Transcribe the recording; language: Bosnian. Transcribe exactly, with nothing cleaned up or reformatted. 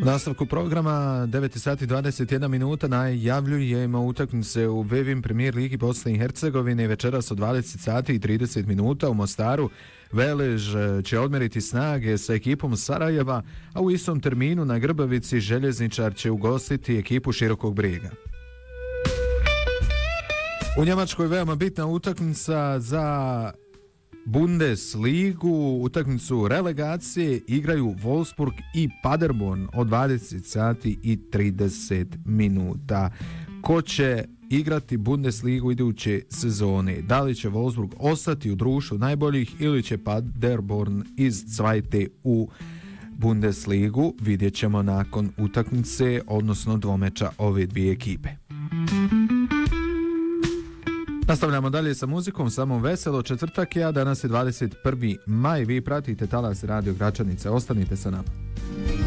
nastavku programa devet sati dvadeset jedna minuta najavljujemo utakmice u Vevin Premier Ligi Bosne i Hercegovine večeras od dvadeset sati i trideset minuta u Mostaru. Velež će odmeriti snage sa ekipom Sarajeva, a u istom terminu na Grbavici Željezničar će ugostiti ekipu Širokog Brijega. U Njemačkoj veoma bitna utakmica za Bundesligu, utakmicu relegacije igraju Wolfsburg i Paderborn od dvadeset sati i trideset minuta. Ko će igrati Bundesligu iduće sezone? Da li će Wolfsburg ostati u društvu najboljih ili će Paderborn izcvajte u Bundesligu? Vidjet ćemo nakon utakmice, odnosno dvomeča ove dvije ekipe. Nastavljamo dalje sa muzikom, samo veselo, četvrtak je, a danas je dvadeset prvi maj, vi pratite Talas Radio Gračanice, ostanite sa nama.